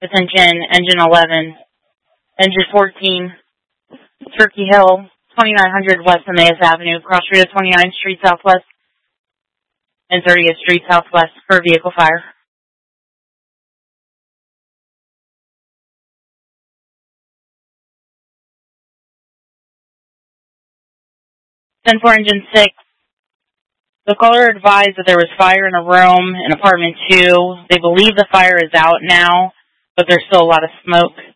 Attention, Engine 11, Engine 14, Turkey Hill, 2900 West Emmaus Avenue, cross street of 29th Street Southwest and 30th Street Southwest for vehicle fire. 10-4 Engine 6. The caller advised that there was fire in a room in apartment 2. They believe the fire is out now, but there's still a lot of smoke.